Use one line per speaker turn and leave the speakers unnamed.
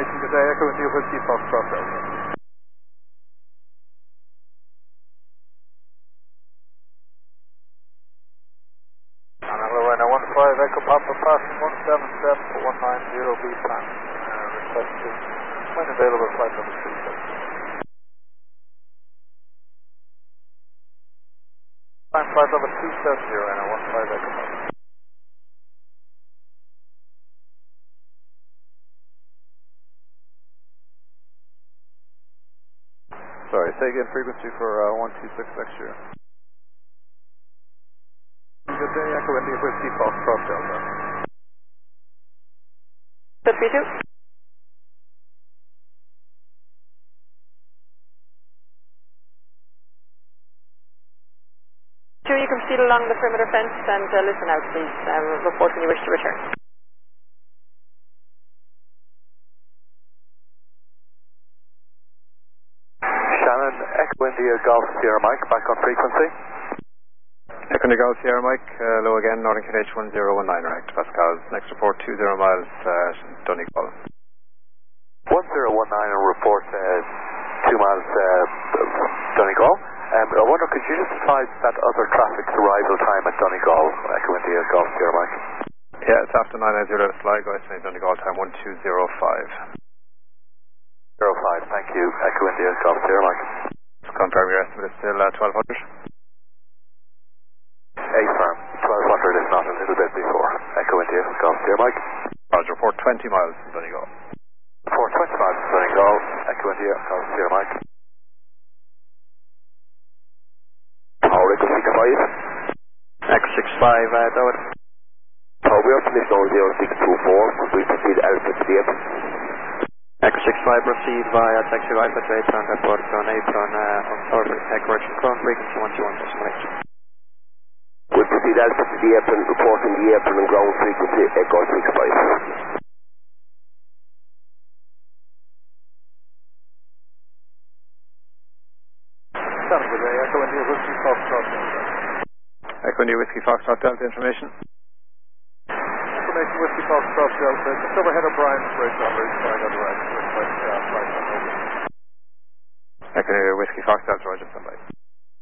information. Good day, Echo India Whiskey Foxtrot Delta. Hello, 15 Echo Papa passing 177 190 B plan. Requesting when available flight number 27. Time flight number 270 and 15 Echo Papa. Sorry, say again frequency for 126 extra. Good day, Echo India Whiskey Foxtrot Delta.
Good for you too. Sure, you can proceed along the perimeter fence and listen out, please. Report when you wish to return.
Shannon, Echo India Golf Sierra Mike, back on frequency. Echo India Golf Sierra Mike, low again, Northern KH 1019, right, Pascal's. Next report 20 miles, Donegal. 1019 and report 2 miles, Donegal. I wonder, could you just advise that other traffic's arrival time at Donegal, Echo India Golf Sierra Mike? Yeah, it's after 990 Sligo, estimate Donegal time 1205. 05, thank you, Echo India Golf Sierra Mike. Confirm your estimate is still 1200? A-firm, 1200 if not a little bit before, Echo India Golf Sierra Mike. Roger, report 20 miles from Donegal. Report 20 miles from Donegal, Echo India Golf Sierra Mike. Tower Echo 65.
Echo 65, David.
Tower, we are permission over 0624, we proceed Alpha to the airport.
Echo 65, proceed via taxi Alpha to apron, airport on apron, on orbit, correction, ground frequency 121.8.
We proceed Alpha to the apron, reporting the apron and ground frequency Echo 65. Good day, Echo India Whiskey Foxtrot Delta. Echo India Whiskey Foxtrot Delta information. Information Whiskey Foxtrot Delta, just overhead of Brian's Bridge on route 5 right, request flight number. Echo India Whiskey Foxtrot Delta, Roger, standby.